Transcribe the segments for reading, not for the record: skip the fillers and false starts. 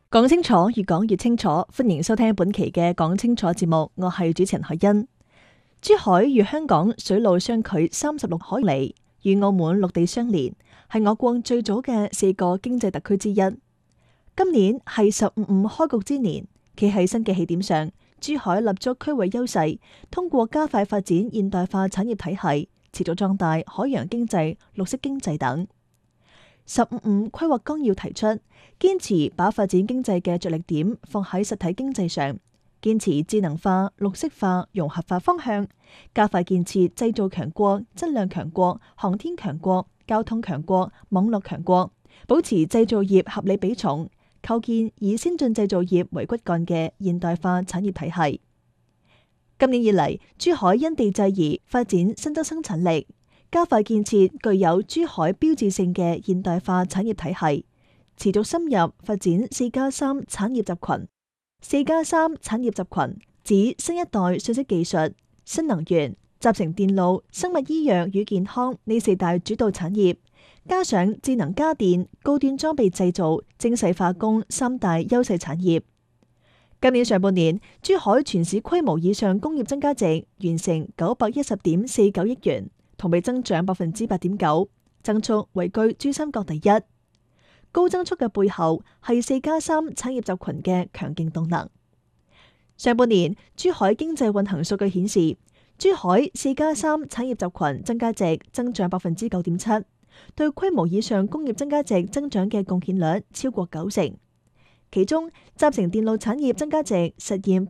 講清楚，越講越清楚。歡迎收聽本期嘅講清楚節目，我係主持人海欣。珠海與香港水路相距36海里，與澳門陸地相連，係我國最早嘅4個經濟特區之一。今年係15開局之年，企喺新嘅起點上，珠海立足區域優勢，通過加快發展現代化產業體系，持續壯大海洋經濟、綠色經濟等。15規劃綱要提出，堅持把發展經濟嘅着力點放喺實體經濟上，堅持智能化、綠色化、融合化方向，加快建設製造強國、質量強國、航天強國、交通強國、網絡強國，保持製造業合理比重，構建以先進製造業為骨幹嘅現代化產業體系。今年以嚟，珠海因地制宜發展新增生產力，加快建設具有珠海標誌性嘅現代化產業體系，持續深入發展4+3產業集群。4+3產業集群指新一代信息技術、新能源、集成電路、生物醫藥與健康呢4大主導產業，加上智能家電、高端裝備製造、精細化工3大優勢產業。今年上半年，珠海全市規模以上工業增加值完成910.49億元，同比增長8.9%，增速位居珠三角第一。高增速嘅背後係4+3產業集群嘅強勁動能。上半年，珠海經濟運行數據顯示，珠海4+3產業集群增加值增長9.7%，對規模以上工業增加值增長嘅貢獻率超過90%。其中，集成電路產業增加值實現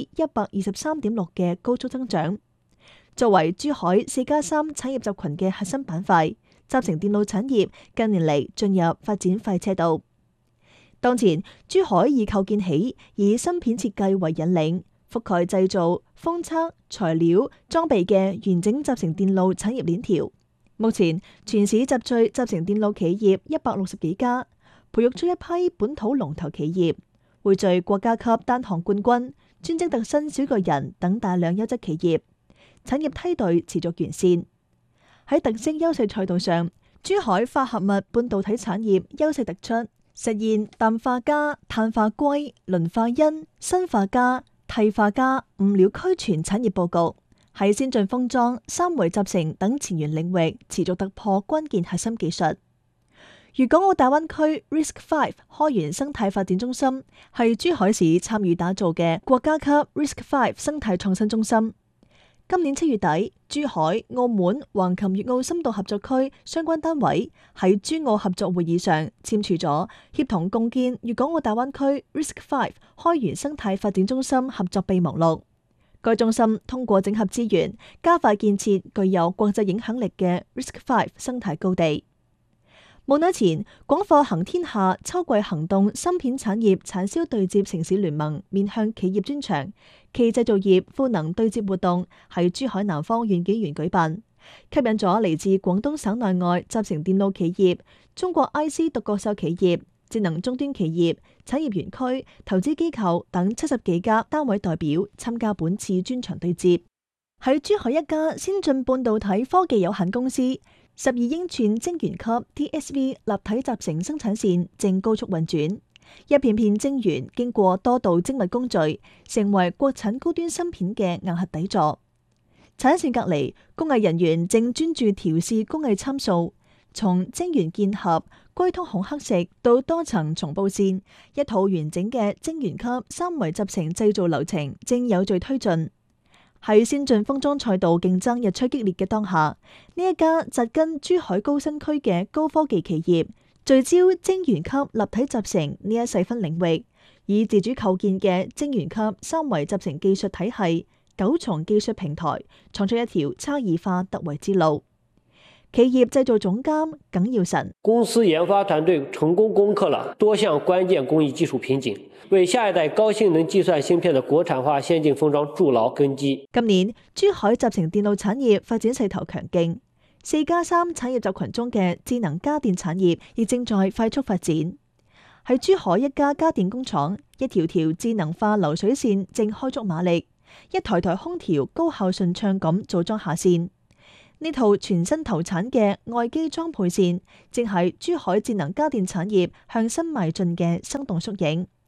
123.6%嘅高速增長。作為珠海4+3產業集群嘅核心板塊，集成電路產業近年嚟進入發展快車道。當前，珠海已構建起以芯片設計為引領，覆蓋製造、封測、材料、裝備嘅完整集成電路產業鏈條。目前，全市集聚集成電路企業160幾家，培育出一批本土龍頭企業，匯聚國家級單項冠軍、專精特新小巨人等大量優質企業。產業梯隊持續完善。喺特色優勢賽道上，珠海化合物半導體產業優勢突出，實現氮化鎵、碳化硅、磷化铟、砷化鎵、銻化鎵5料俱全產業佈局，喺先進封裝、三維集成等前沿領域持續突破關鍵核心技術。粵港澳大灣區 RISC-V 開源生態發展中心係珠海市參與打造嘅國家級 RISC-V 生態創新中心。今年7月底，珠海、澳門、橫琴粵澳深度合作區相關單位喺珠澳合作會議上簽署咗協同共建粵港澳大灣區 RISC-V 開源生態發展中心合作備忘錄。該中心通過整合資源，加快建設具有國際影響力嘅 RISC-V 生態高地。冇耐前，廣貨行天下秋季行動芯片產業產銷對接城市聯盟面向企業專場暨製造業賦能對接活動喺珠海南方縣紀園舉辦，吸引咗嚟自廣東省內外集成電路企業、中國 IC 獨角獸企業、智能終端企業、產業園區、投資機構等70幾家單位代表參加本次專場對接。喺珠海一家先進半導體科技有限公司，12英寸晶圓級 TSV 立體集成生產線正高速運轉，一片片晶圓經過多道精密工序，成為國產高端芯片嘅硬核底座。產線隔離，工藝人員正專注調試工藝參數，從晶圓鍵合、龜通孔刻蝕到多層重布線，一套完整嘅晶圓級三維集成製造流程正有序推進。喺先進封裝賽道競爭日趨激烈嘅當下，呢一家扎根珠海高新區嘅高科技企業，聚焦晶圓級立體集成呢一細分領域，以自主構建嘅晶圓級三維集成技術體系、9重技術平台，創出一條差異化突圍之路。企業製造總監耿耀臣： 公司研發團隊成功攻克了多項關鍵工藝技術瓶頸，為下一代高性能計算芯片的國產化先進封裝築牢根基。 今年珠海集成電路產業發展勢頭強勁，4+3產業集群中嘅智能家電產業亦正在快速發展。喺珠海一家家電工廠，一條條智能化流水線正開足馬力，一台台空調高效順暢咁組裝下線。呢套全新投產嘅外機裝配線，正係珠海智能家電產業向新邁進嘅生動縮影。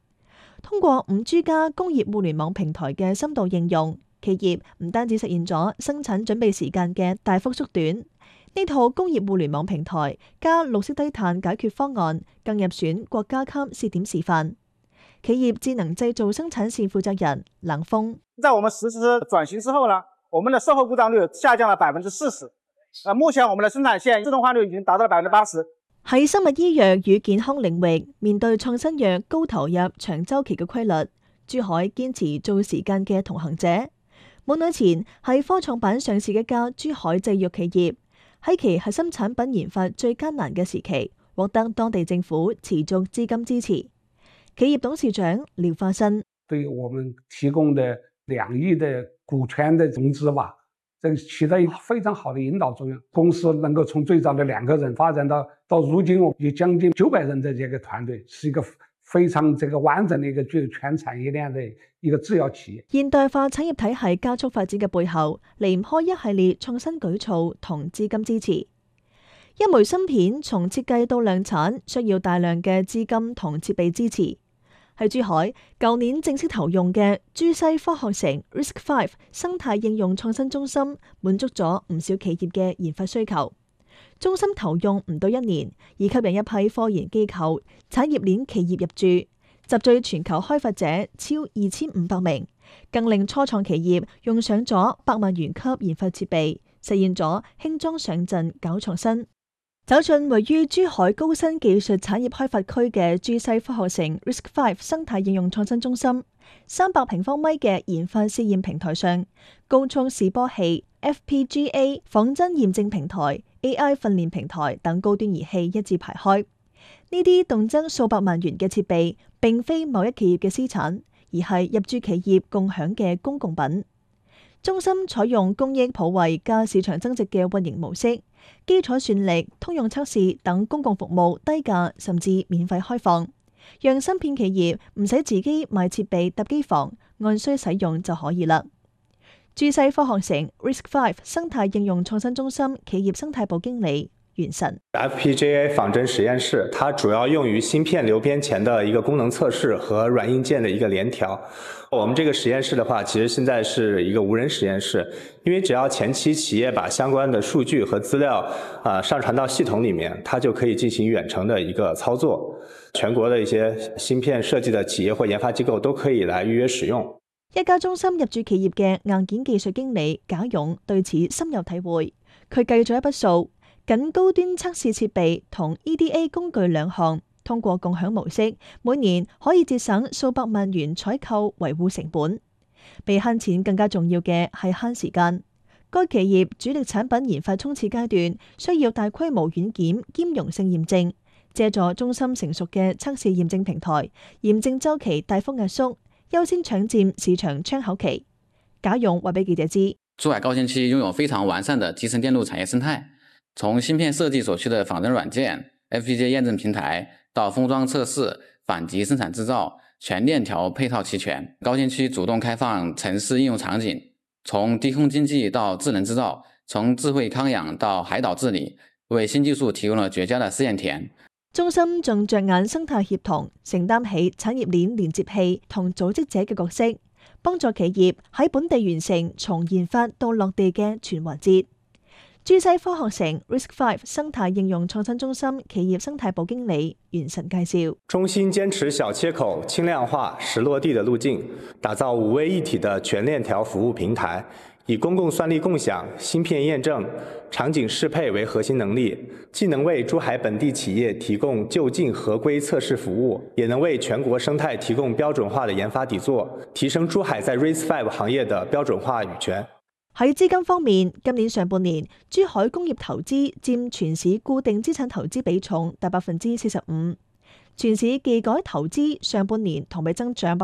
通過5G 加工業互聯網平台嘅深度應用，企業唔單止實現咗生產準備時間嘅大幅縮短，呢套工業互聯網平台加綠色低碳解決方案，更入選國家級試點示範。企業智能製造生產線負責人冷鋒： 在我們實施轉型之後呢，我們的售後故障率下降了40%。目前我們的生產線自動化率已經達到了80%。 喺生物醫藥與健康領域，面對創新藥高投入、長週期嘅規律，珠海堅持做時間嘅同行者。冇耐前喺科創板上市嘅一家珠海製藥企業，喺其核心產品研發最艱難嘅時期，獲得當地政府持續資金支持。企業董事長廖化新： 對我們提供的2億的股權的融資吧，這起到一個非常好的引導作用。公司能夠從最早的2個人發展到如今我有將近900人的這個團隊，是一個非常完整的一個具有全產業鏈的一個製藥企業。 現代化產業體系加速發展嘅背後，離唔開一系列創新舉措同資金支持。一枚芯片從設計到量產，需要大量嘅資金同設備支持。喺珠海，舊年正式投用嘅珠西科學城 RISC-V 生態應用創新中心，滿足咗唔少企業嘅研發需求。中心投用唔到1年，已吸引一批科研機構、產業鏈企業入駐，集聚全球開發者超2500名，更令初創企業用上咗100萬元級研發設備，實現咗輕裝上陣搞創新。走進位於珠海高新技術產業開發區嘅珠西科學城 RISC-V 生態應用創新中心，300平方米嘅研發試驗平台上，高速示波器、FPGA 仿真驗證平台、AI 訓練平台等高端儀器一字排開。呢啲動輒數百萬元嘅設備，並非某一企業嘅私產，而係入駐企業共享嘅公共品。中心採用公益普惠加市場增值嘅運營模式，基礎算力、通用測試等公共服務低價甚至免費開放，讓芯片企業唔使自己買設備搭機房，按需使用就可以啦。珠西科學城 RISC-V 生態應用創新中心企業生態部經理袁晨： FPGA 仿真實驗室，它主要用於芯片流邊前的一個功能測試和軟硬件的一個聯調。我們這個實驗室的話，其實現在是一個無人實驗室，因為只要前期企業把相關的數據和資料上傳到系統裡面，它就可以進行遠程的一個操作。全國的一些芯片設計的企業或研發機構都可以來預約使用。 一家中心入駐企業嘅硬件技術經理賈勇對此深有體會，佢計咗一筆數。僅高端測試設備同 EDA 工具2項，通過共享模式，每年可以節省數百萬元採購維護成本。比慳錢更加重要嘅係慳時間。該企業主力產品研發衝刺階段，需要大規模軟件兼容性驗證，借助中心成熟嘅測試驗證平台，驗證週期大幅壓縮，優先搶佔市場窗口期。賈勇話俾記者知： 珠海高新區擁有非常完善的集成電路產業生態。從芯片設計所需的仿真軟件、FPGA 驗證平台到封裝測試、反擊生產製造，全鏈條配套齊全。高新區主動開放城市應用場景，從低空經濟到智能製造，從智慧康養到海島治理，為新技術提供了絕佳的試驗田。 中心仲着眼生態協同，承擔起產業鏈連接器同組織者嘅角色，幫助企業喺本地完成從研發到落地嘅全環節。珠西科學城 RISC-V 生態應用創新中心企業生態部經理袁晨介紹： 中心堅持小切口、輕量化、實落地的路徑，打造5位一體的全鏈條服務平台，以公共算力共享、芯片驗證、場景適配為核心能力，既能為珠海本地企業提供就近合規測試服務，也能為全國生態提供標準化的研發底座，提升珠海在 RISC-V 行業的標準化語權。 喺資金方面，今年上半年珠海工業投資佔全市固定資產投資比重達45%，全市技改投資上半年同比增長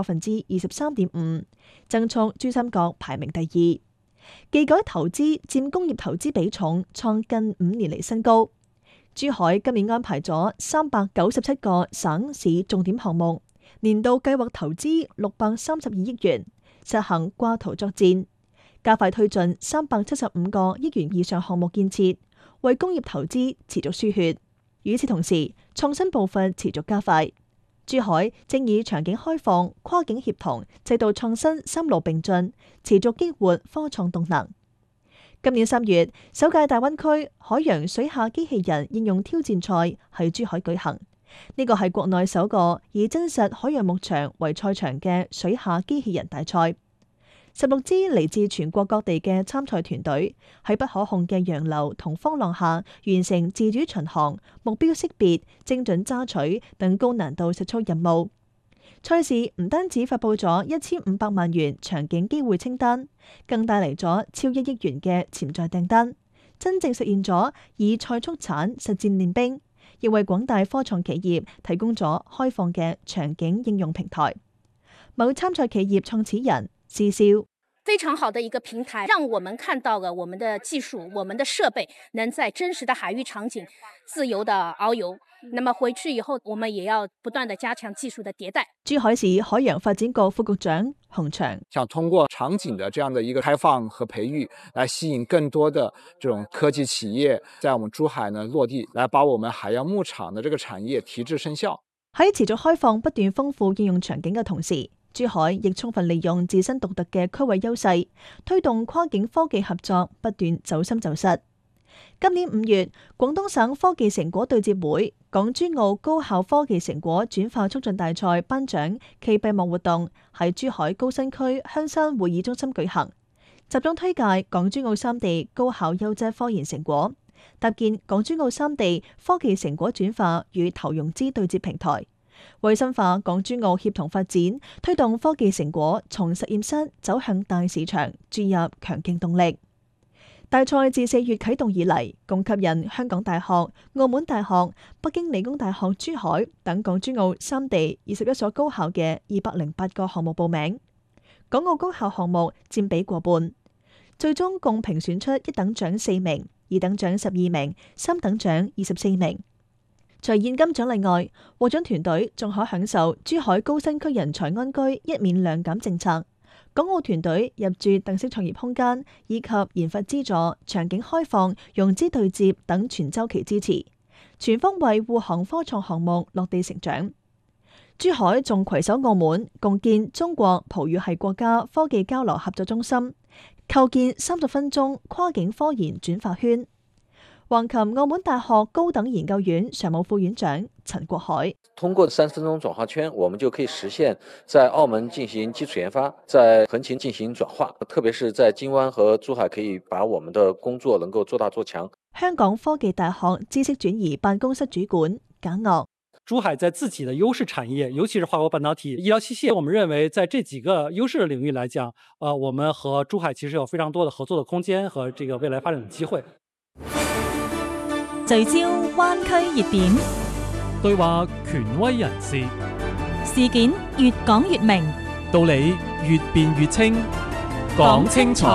23.5%，增速珠三角排名第2。技改投資佔工業投資比重創近5年嚟新高。珠海今年安排咗397個省市重點項目，年度計劃投資632億元，實行掛圖作戰。加快推進375個億元以上項目建設，為工業投資持續輸血。與此同時，創新步伐持續加快。 珠海正以場景開放、跨境協同、制度創新三路並進，持續激活科創動能。今年3月，首屆大灣區海洋水下機器人應用挑戰賽喺珠海舉行。呢個係國內首個以真實海洋牧場為賽場嘅水下機器人大賽。16支嚟自全國各地嘅參賽團隊喺不可控嘅洋流同風浪下，完成自主巡航、目標識別、精準揸取等高難度實操任務。賽事唔單止發佈咗1500萬元場景機會清單，更帶嚟咗超1億元嘅潛在訂單，真正實現咗以賽促產、實戰練兵，亦為廣大科創企業提供咗開放嘅場景應用平台。某參賽企業創始人施瀟： 非常好的一個平台，讓我們看到了我們的技術、我們的設備能在真實的海域場景自由的遨遊。那麼回去以後，我們也要不斷的加強技術的迭代。 珠海市海洋發展局副局長洪祥： 想通過場景的這樣的一個開放和培育，來吸引更多的這種科技企業在我們珠海呢落地，來把我們海洋牧場的這個產業提質生效。 喺持續開放不斷豐富應用場景嘅同時，珠海亦充分利用自身獨特嘅區位優勢，推動跨境科技合作不斷走深走實。今年5月，廣東省科技成果對接會港珠澳高校科技成果轉化促進大賽頒獎暨閉幕活動喺珠海高新區香山會議中心舉行，集中推介港珠澳3地高校優質科研成果，搭建港珠澳3地科技成果轉化與投融資對接平台，為深化港珠澳協同發展，推動科技成果從實驗室走向大市場注入強勁動力。大賽自4月啟動以嚟，共吸引香港大學、澳門大學、北京理工大學珠海等港珠澳3地21所高校嘅208個項目報名，港澳高校項目佔比過半，最終共評選出1等獎4名、2等獎12名、3等獎24名。除現金獎勵外，獲獎團隊仲可享受珠海高新區人才安居1免2減政策。港澳團隊入駐特色創業空間，以及研發資助、場景開放、融資對接等全週期支持，全方位護航科創項目落地成長。珠海仲攜手澳門，共建中國葡語系國家科技交流合作中心，構建30分鐘跨境科研轉化圈。橫琴澳門大學高等研究院常務副院長陳國海： 通過30分鐘轉化圈，我們就可以實現在澳門進行基礎研發，在橫琴進行轉化，特別是在金灣和珠海，可以把我們的工作能夠做大做強。 香港科技大學知識轉移辦公室主管簡岳： 珠海在自己的優勢產業，尤其是化工半導體、醫療器械，我們認為在這幾個優勢的領域來講，我們和珠海其實有非常多的合作的空間和這個未來發展的機會。 聚焦灣區熱點， 對話權威人士， 事件越講越明， 道理越辯越清，講清楚。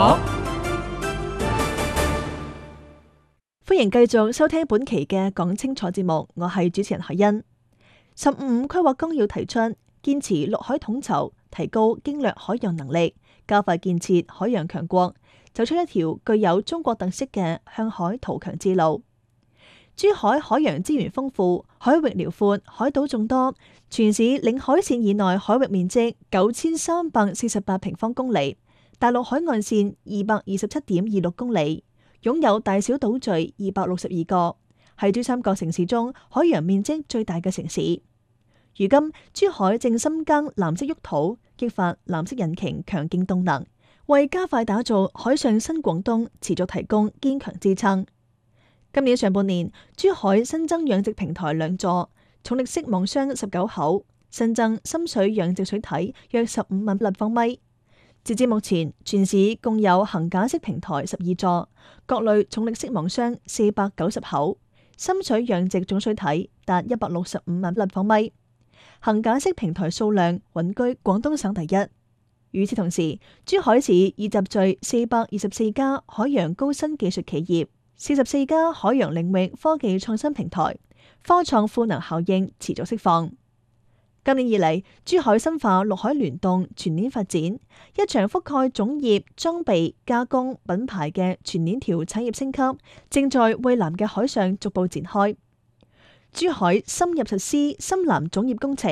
歡迎繼續收聽本期嘅講清楚節目，我係主持人海欣。15規劃綱要提出，堅持陸海統籌，提高經略海洋能力，加快建設海洋強國，走出一條具有中國特色嘅向海圖強之路。珠海海洋資源豐富，海域遼闊，海島眾多，全市領海線以內海域面積9348平方公里，大陸海岸線227.26公里，擁有大小島嶼262個，係珠三角城市中海洋面積最大嘅城市。如今，珠海正深耕藍色沃土，激發藍色引擎強勁動能，為加快打造海上新廣東持續提供堅強支撐。今年上半年，珠海新增養殖平台2座，重力式網箱19口，新增深水養殖水體約15萬立方米。截至目前，全市共有桁架式平台12座，各類重力式網箱490口，深水養殖總水體達165萬立方米，桁架式平台數量穩居廣東省第一。與此同時，珠海市已集聚424家海洋高新技術企業，44家海洋領域科技創新平台，科創賦能效應持續釋放。今年以嚟，珠海深化陸海聯動全鏈發展，一場覆蓋種業、裝備、加工、品牌嘅全鏈條產業升級，正在蔚藍嘅海上逐步展開。珠海深入實施深藍種業工程，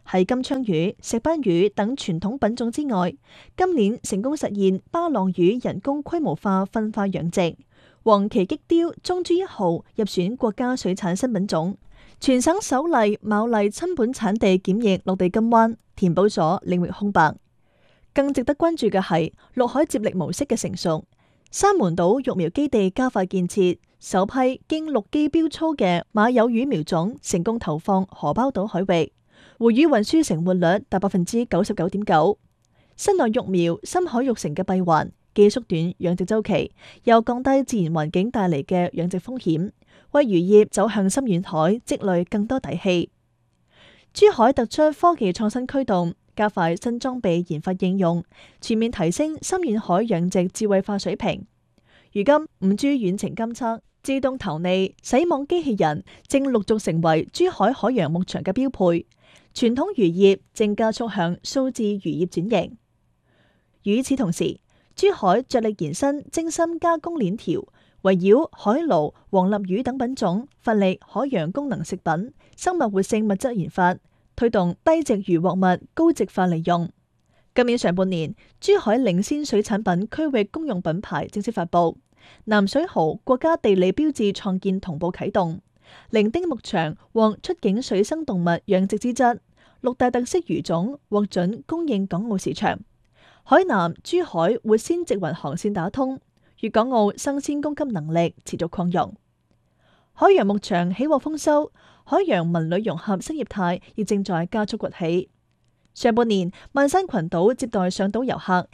係金槍魚、石斑魚等傳統品種之外，今年成功實現巴浪魚人工規模化分化養殖，黃鰭激鯛中珠1號入選國家水產新品種。全省首例牡蠣親本產地檢疫落地金灣，填補咗領域空白。更值得關注嘅係陸海接力模式嘅成熟，沙門島育苗基地加快建設，首批經陸基標操嘅馬友魚苗種成功投放荷包島海域，回魚運輸成活率達 99.9%。室內育苗、深海育成嘅閉環，既縮短養殖週期，又降低自然環境帶嚟嘅養殖風險，為漁業走向深遠海積累更多底氣。珠海突出科技創新驅動，加快新裝備研發應用，全面提升深遠海養殖智慧化水平。如今5G 遠程監測、自動投餌、洗網機器人正陸續成為珠海海洋牧場嘅標配，傳統漁業正加速向數字漁業轉型。與此同時，珠海着力延伸精深加工鏈條，圍繞海鱸、黃鱲魚等品種，發力海洋功能食品、生物活性物質研發，推動低值漁獲物高值化利用。今年上半年，珠海領先水產品區域公用品牌正式發布，南水蠔國家地理標誌創建同步啟動，伶仃牧場獲出境水生動物養殖資質，6大特色魚種獲准供應港澳市場。海南、珠海活鮮直運航線打通，粵港澳生鮮供給能力持續擴容。海洋牧場喜獲豐收，海洋文旅融合新業態亦正在加速崛起。上半年，萬山群島接待上島遊客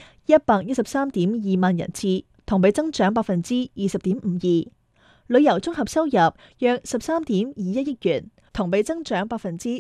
113.2萬人次，同比增長20.52%，旅遊綜合收入約13.21億元，同比增長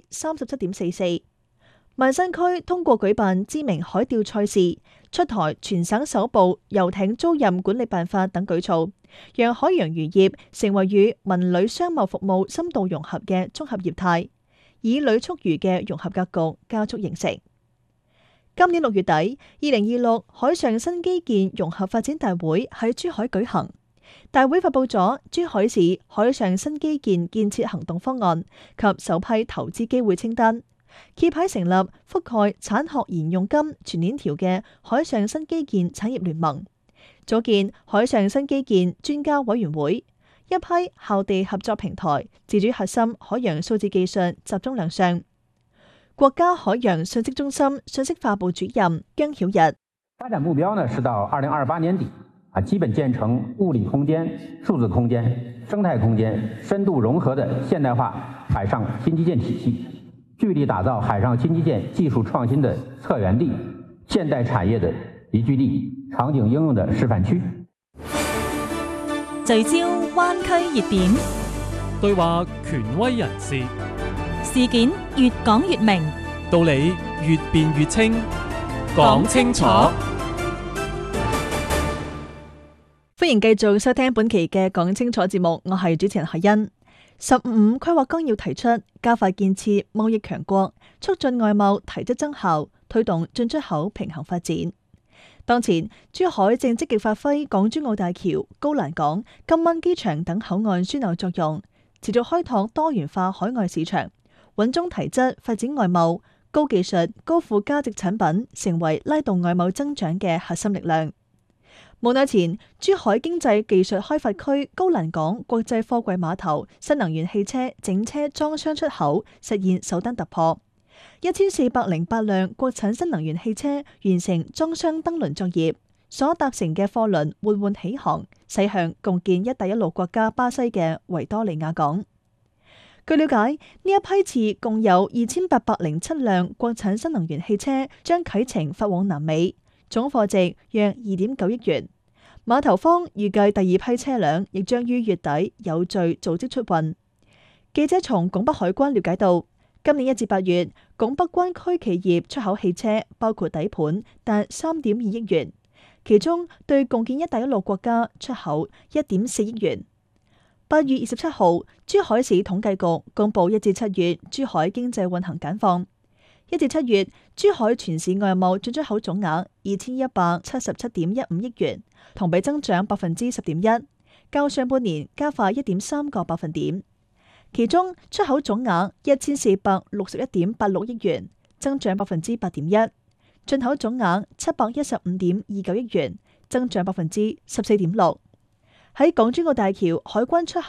37.44%。萬山區通過舉辦知名海釣賽事、出台全省首部遊艇租賃管理辦法等舉措，讓海洋漁業成為與文旅商貿服務深度融合嘅綜合業態，以旅促漁嘅融合格局加速形成。今年6月底，2026海上新基建融合發展大會喺珠海舉行，大會發佈咗珠海市海上新基建建設行動方案及首批投資機會清單。揭牌成立覆蓋產學研用金全鏈條嘅海上新基建產業聯盟，組建海上新基建專家委員會，一批校地合作平台，自主核心海洋數字技術集中亮相。國家海洋信息中心信息化部主任姜曉日： 發展目標呢是到2028年底基本建成物理空間、數字空間、生態空間深度融合的現代化海上新基建體系。聚力打造海上新基建技術創新的策源地、現代產業的宜居地、場景應用的示範區。 聚焦灣區熱點， 對話權威人士， 事件越講越明， 道理越辯越清，講清楚。 歡迎繼續收聽本期嘅講清楚節目，我係主持人海欣。15規劃綱要提出加快建設貿易強國，促進外貿提質增效，推動進出口平衡發展。當前，珠海正積極發揮港珠澳大橋、高欄港、金灣機場等口岸樞紐作用，持續開拓多元化海外市場，穩中提質發展外貿，高技術、高附加值產品成為拉動外貿增長嘅核心力量。冇耐前，珠海經濟技術開發區高欄港國際貨櫃碼頭新能源汽車整車裝箱出口實現首單突破，1408輛國產新能源汽車完成裝箱登輪作業，所搭乘嘅貨輪緩緩起航，駛向共建一帶一路國家巴西嘅維多利亞港。據了解，呢一批次共有2807輛國產新能源汽車將啟程發往南美。總貨值約2.9億元，碼頭方預計第二批車輛亦將於月底有序組織出運。記者從拱北海關了解到，今年1至8月，拱北灣區企業出口汽車包括底盤達3.2億元，其中對共建一帶一路國家出口1.4億元。8月27號，珠海市統計局公布1至7月珠海經濟運行簡況。1至7月，珠海全市外貿進出口總額2177.15億元，同比增長10.1%，較上半年加快1.3個百分點。其中出口總額1461.86億元， 增長8.1%，進口總額715.29億元，增長14.6%。喺港珠澳大橋海關出口